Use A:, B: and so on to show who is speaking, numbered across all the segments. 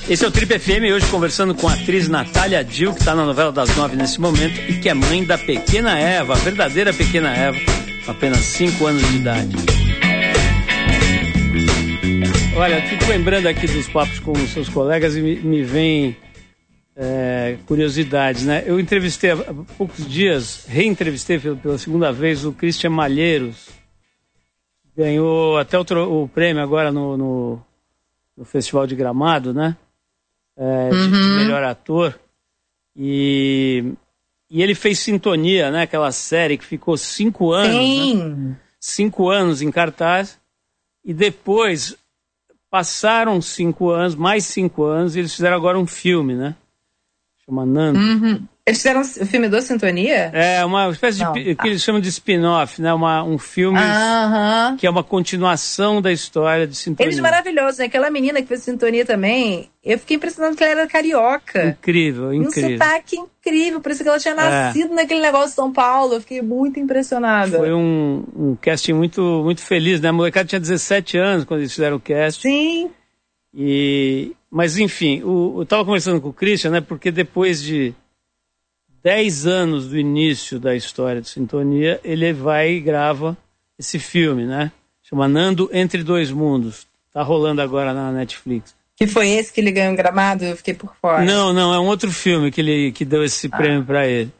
A: Esse é o Trip FM, hoje conversando com a atriz Natália Dill, que está na novela das 9 nesse momento, e que é mãe da pequena Eva, a verdadeira pequena Eva, com apenas 5 anos de idade. Olha, fico lembrando aqui dos papos com os seus colegas e me vem curiosidades, né? Eu entrevistei há poucos dias, reentrevistei pela segunda vez o Christian Malheiros. Ganhou até o prêmio agora no Festival de Gramado, né? De melhor ator. E ele fez Sintonia, né? Aquela série que ficou 5 anos.
B: Sim.
A: Né? 5 anos em cartaz. E depois passaram 5 anos, mais 5 anos, e eles fizeram agora um filme, né? Chama Nando.
B: Eles fizeram o filme do Sintonia?
A: É, uma espécie de... que eles chamam de spin-off, né? Um filme que é uma continuação da história de Sintonia.
B: Eles maravilhosos, né? Aquela menina que fez Sintonia também, eu fiquei impressionado que ela era carioca.
A: Incrível.
B: Um sotaque incrível, parecia que ela tinha nascido naquele negócio de São Paulo. Eu fiquei muito impressionada.
A: Foi um casting muito, muito feliz, né? A molecada tinha 17 anos quando eles fizeram o casting.
B: Sim.
A: Mas, enfim, eu estava conversando com o Christian, né? Porque depois de 10 anos do início da história de Sintonia, ele vai e grava esse filme, né? Chama Nando Entre Dois Mundos. Tá rolando agora na Netflix.
B: Que foi esse que ele ganhou em Gramado? Eu fiquei por fora.
A: Não, é um outro filme que deu esse prêmio para ele.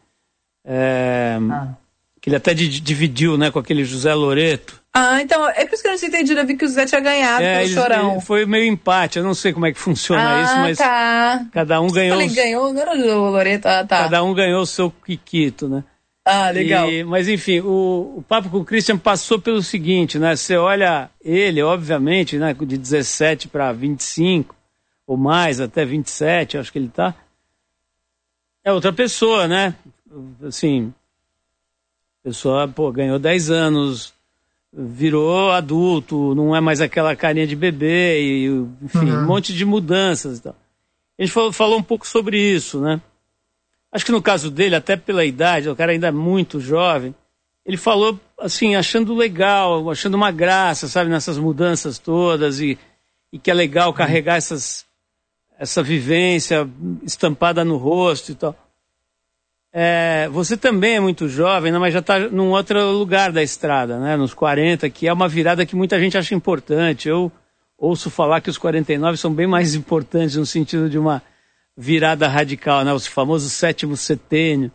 A: Que ele até dividiu, né, com aquele José Loreto.
B: Então, é por isso que eu não tinha entendido. Eu vi que o José tinha ganhado pelo Chorão.
A: Foi meio empate, eu não sei como é que funciona isso, mas cada um ganhou...
B: ganhou, não era o Loreto, tá.
A: Cada um ganhou o seu quiquito, né?
B: Legal.
A: Mas enfim, o papo com o Christian passou pelo seguinte, né? Você olha ele, obviamente, né, de 17 para 25, ou mais, até 27, acho que ele tá. É outra pessoa, né? Assim, a pessoa, ganhou 10 anos, virou adulto, não é mais aquela carinha de bebê, enfim, um monte de mudanças e tal. A gente falou um pouco sobre isso, né? Acho que no caso dele, até pela idade, o cara ainda é muito jovem, ele falou, assim, achando legal, achando uma graça, sabe, nessas mudanças todas, e que é legal carregar essa vivência estampada no rosto e tal. Você também é muito jovem, né, mas já está num outro lugar da estrada, né, nos 40, que é uma virada que muita gente acha importante. Eu ouço falar que os 49 são bem mais importantes no sentido de uma virada radical, né, o famoso 7º setênio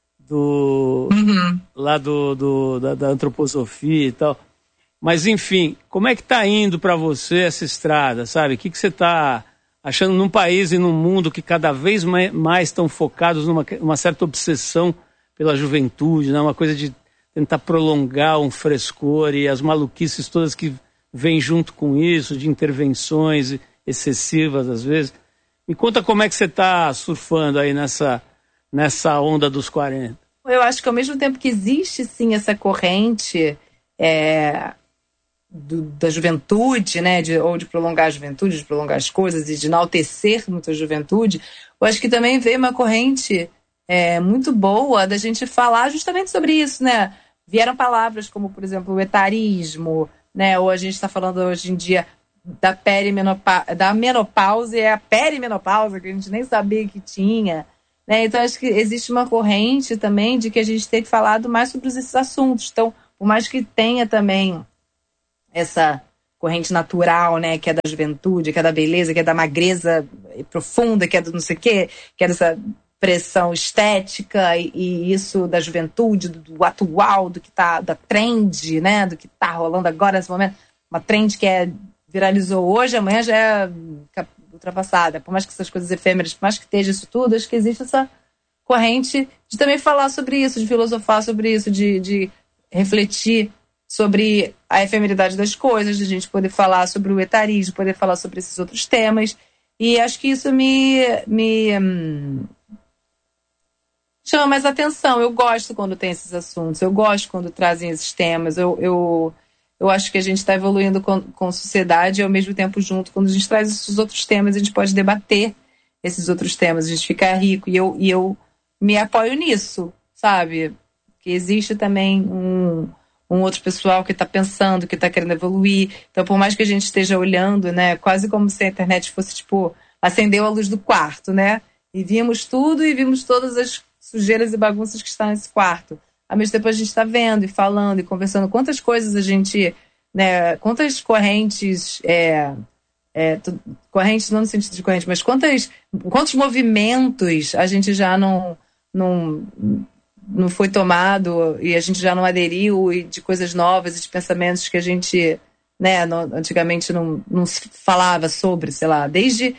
A: lá da antroposofia e tal. Mas, enfim, como é que está indo para você essa estrada, sabe? O que você está achando num país e num mundo que cada vez mais estão focados numa certa obsessão pela juventude, né? Uma coisa de tentar prolongar um frescor e as maluquices todas que vêm junto com isso, de intervenções excessivas às vezes. Me conta como é que você está surfando aí nessa onda dos 40.
B: Eu acho que ao mesmo tempo que existe sim essa corrente da juventude, né, ou de prolongar a juventude, de prolongar as coisas e de enaltecer muito a juventude, eu acho que também veio uma corrente muito boa da gente falar justamente sobre isso, né? Vieram palavras como, por exemplo, o etarismo, né? Ou a gente está falando hoje em dia da menopausa, e a perimenopausa, que a gente nem sabia que tinha, né? Então acho que existe uma corrente também de que a gente tem falado mais sobre esses assuntos. Então, por mais que tenha também essa corrente natural, né, que é da juventude, que é da beleza, que é da magreza profunda, que é do não sei o quê, que é dessa pressão estética e isso da juventude, do atual, do que tá, da trend, né, do que tá rolando agora nesse momento, uma trend que viralizou hoje, amanhã já é ultrapassada. Por mais que essas coisas efêmeras, por mais que esteja isso tudo, acho que existe essa corrente de também falar sobre isso, de filosofar sobre isso, de refletir sobre a efemeridade das coisas, de a gente poder falar sobre o etarismo, poder falar sobre esses outros temas. E acho que isso me chama mais atenção. Eu gosto quando tem esses assuntos, eu gosto quando trazem esses temas. Eu acho que a gente está evoluindo com sociedade e ao mesmo tempo junto. Quando a gente traz esses outros temas, a gente pode debater esses outros temas, a gente fica rico. E eu me apoio nisso, sabe? Que existe também um outro pessoal que está pensando, que está querendo evoluir. Então, por mais que a gente esteja olhando, né, quase como se a internet fosse, tipo, acendeu a luz do quarto, né? E vimos tudo e vimos todas as sujeiras e bagunças que estão nesse quarto. Ao mesmo tempo a gente está vendo e falando e conversando quantas coisas a gente, né? Quantas correntes, correntes não no sentido de corrente, mas quantos movimentos a gente já não foi tomado e a gente já não aderiu, e de coisas novas e de pensamentos que a gente, né, antigamente não se falava sobre, sei lá, desde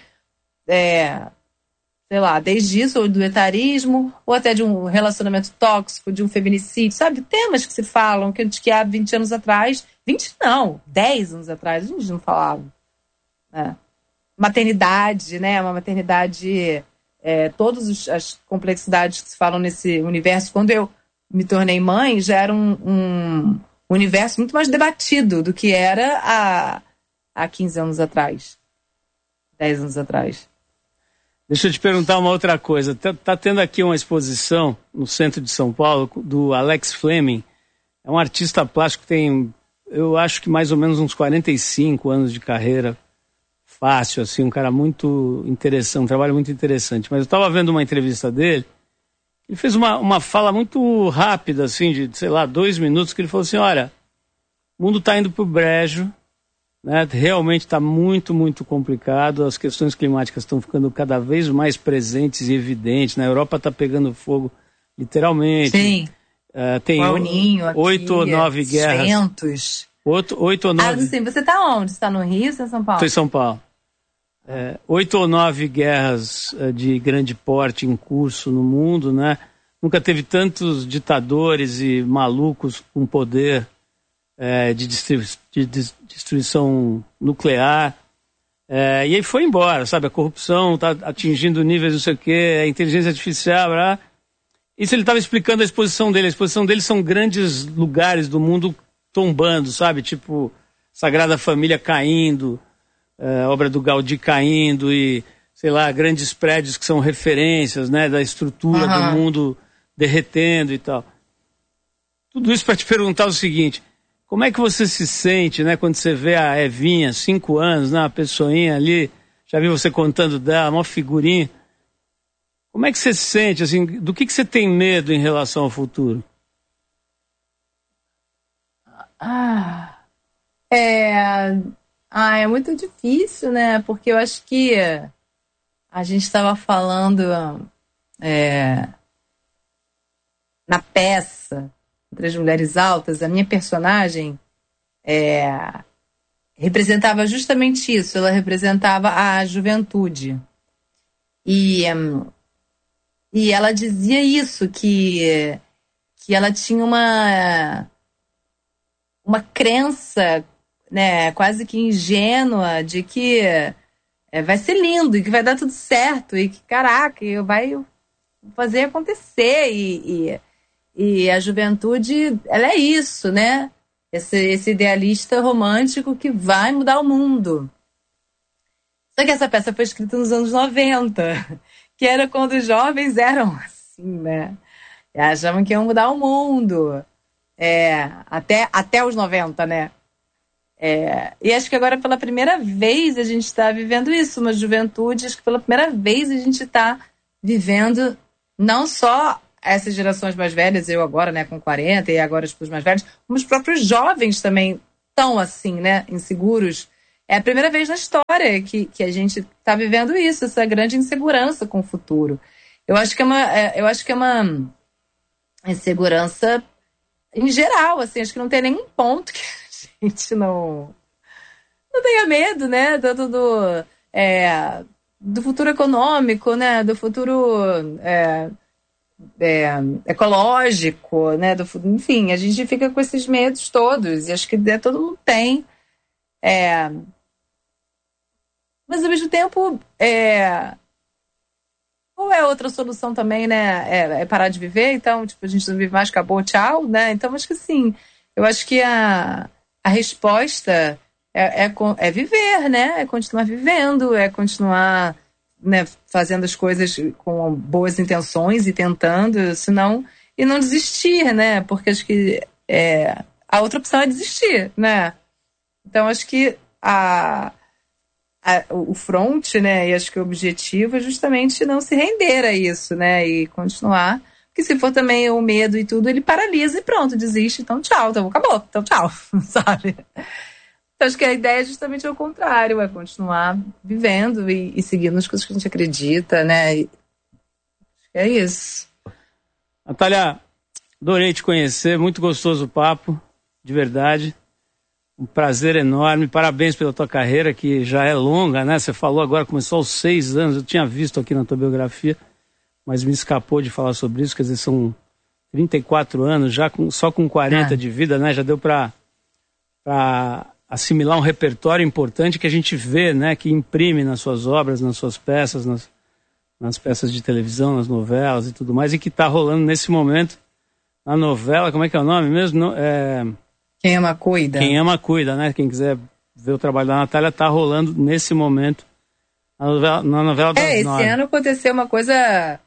B: isso, ou do etarismo, ou até de um relacionamento tóxico, de um feminicídio, sabe? Temas que se falam que há 20 anos atrás, 20 não, 10 anos atrás, a gente não falava. Né? Maternidade, né? Uma maternidade, todas as complexidades que se falam nesse universo. Quando eu me tornei mãe, já era um universo muito mais debatido do que era há 15 anos atrás, 10 anos atrás.
A: Deixa eu te perguntar uma outra coisa. Tá tendo aqui uma exposição no centro de São Paulo do Alex Fleming. É um artista plástico que tem, eu acho que mais ou menos uns 45 anos de carreira. Fácil, assim, um cara muito interessante, um trabalho muito interessante. Mas eu estava vendo uma entrevista dele, ele fez uma fala muito rápida, assim, de, sei lá, 2 minutos, que ele falou assim, olha, o mundo está indo pro brejo, né? Realmente está muito, muito complicado, as questões climáticas estão ficando cada vez mais presentes e evidentes, na Europa está pegando fogo, literalmente.
B: Sim,
A: tem
B: o El Ninho aqui,
A: 8 ou 9 guerras.
B: ventos.
A: 8 ou 9...
B: Sim, você está onde? Você está no Rio ou está em São Paulo?
A: Estou em São Paulo. 8 ou 9 guerras de grande porte em curso no mundo, né? Nunca teve tantos ditadores e malucos com poder de destruição nuclear. E aí foi embora, sabe? A corrupção está atingindo níveis não sei o quê, a inteligência artificial, blá. Isso ele estava explicando a exposição dele. A exposição dele são grandes lugares do mundo tombando, sabe? Tipo, Sagrada Família caindo, obra do Gaudí caindo e, sei lá, grandes prédios que são referências, né, da estrutura do mundo derretendo e tal. Tudo isso para te perguntar o seguinte, como é que você se sente, né, quando você vê a Evinha, 5 anos, né, uma pessoinha ali, já vi você contando dela, uma figurinha. Como é que você se sente, assim, do que você tem medo em relação ao futuro?
B: É muito difícil, né? Porque eu acho que a gente estava falando na peça Entre as Mulheres Altas, a minha personagem representava justamente isso, ela representava a juventude. E ela dizia isso, que ela tinha uma crença, né, quase que ingênua, de que vai ser lindo e que vai dar tudo certo e que, caraca, vai fazer acontecer e a juventude, ela é isso, né? Esse idealista romântico que vai mudar o mundo. Só que essa peça foi escrita nos anos 90, que era quando os jovens eram assim, né? E achavam que iam mudar o mundo. Até os 90, né? E acho que agora pela primeira vez a gente está vivendo isso, uma juventude, acho que pela primeira vez a gente está vivendo não só essas gerações mais velhas, eu agora, né, com 40 e agora as pessoas mais velhas, como os próprios jovens também estão assim, né, inseguros. É a primeira vez na história que a gente está vivendo isso, essa grande insegurança com o futuro. Eu acho que é uma insegurança em geral, assim, acho que não tem nenhum ponto que a gente não tenha medo, né, do futuro econômico, né, do futuro ecológico, né, enfim, a gente fica com esses medos todos, e acho que todo mundo tem. Mas ao mesmo tempo, qual é outra solução também, né? É parar de viver, então, tipo, a gente não vive mais, acabou, tchau, né? Então, acho que sim, eu acho que a resposta é viver, né? É continuar vivendo, é continuar, né, fazendo as coisas com boas intenções e tentando, senão, e não desistir, né? Porque acho que a outra opção é desistir, né? Então, acho que a o front, né? E acho que o objetivo é justamente não se render a isso, né? E continuar. Porque se for também o medo e tudo, ele paralisa e pronto, desiste. Então tchau, então acabou. Então tchau, sabe? Então acho que a ideia é justamente o contrário, é continuar vivendo e seguindo as coisas que a gente acredita, né? E acho que é isso.
A: Natália, adorei te conhecer, muito gostoso o papo, de verdade. Um prazer enorme, parabéns pela tua carreira, que já é longa, né? Você falou agora, começou aos 6 anos, eu tinha visto aqui na tua biografia, mas me escapou de falar sobre isso, quer dizer, são 34 anos, já só com 40 de vida, né? Já deu para assimilar um repertório importante que a gente vê, né? Que imprime nas suas obras, nas suas peças, nas peças de televisão, nas novelas e tudo mais, e que está rolando nesse momento na novela, como é que é o nome mesmo?
B: Quem Ama Cuida.
A: Quem Ama Cuida, né? Quem quiser ver o trabalho da Natália, está rolando nesse momento na novela das 9.
B: Esse ano aconteceu uma coisa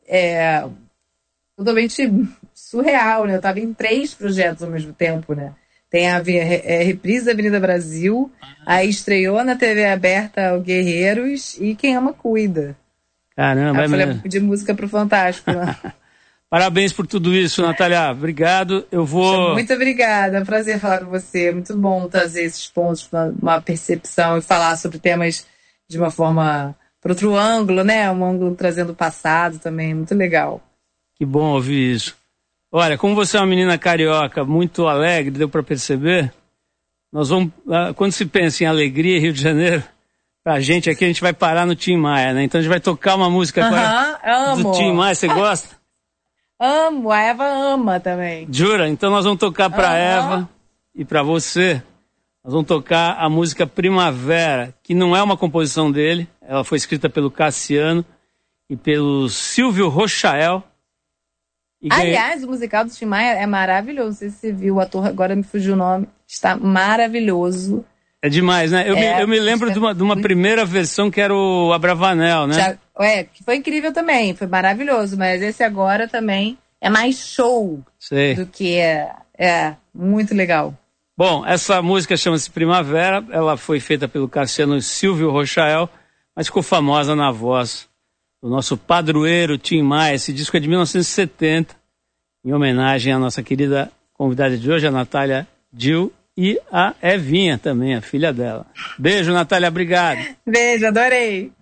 B: totalmente surreal, né? Eu estava em 3 projetos ao mesmo tempo, né? Tem a reprise da Avenida Brasil, aí estreou na TV aberta o Guerreiros e Quem Ama Cuida.
A: Caramba,
B: eu falei, pedir música pro Fantástico. Né?
A: Parabéns por tudo isso, Natália. Obrigado.
B: Muito obrigada. É um prazer falar com você. Muito bom trazer esses pontos para uma percepção e falar sobre temas de uma forma, por outro ângulo, né? Um ângulo trazendo o passado também. Muito legal.
A: Que bom ouvir isso. Olha, como você é uma menina carioca muito alegre, deu para perceber, nós vamos, quando se pensa em alegria em Rio de Janeiro, pra gente aqui, a gente vai parar no Tim Maia, né? Então a gente vai tocar uma música agora do Tim Maia. Você gosta?
B: Amo, a Eva ama também.
A: Jura? Então nós vamos tocar pra Eva e pra você. Nós vamos tocar a música Primavera, que não é uma composição dele, ela foi escrita pelo Cassiano e pelo Silvio Rochael.
B: Aliás, o musical do Tim Maia é maravilhoso. Não sei se você viu, o ator, agora me fugiu o nome, está maravilhoso.
A: É demais, né? Eu me lembro de uma primeira versão que era o Abravanel, né?
B: Que foi incrível também, foi maravilhoso, mas esse agora também é mais show do que muito legal.
A: Bom, essa música chama-se Primavera, ela foi feita pelo Cassiano e Silvio Rochael, mas ficou famosa na voz do nosso padroeiro Tim Maia. Esse disco é de 1970, em homenagem à nossa querida convidada de hoje, a Natália Dill, e a Evinha também, a filha dela. Beijo, Natália, obrigado.
B: Beijo, adorei.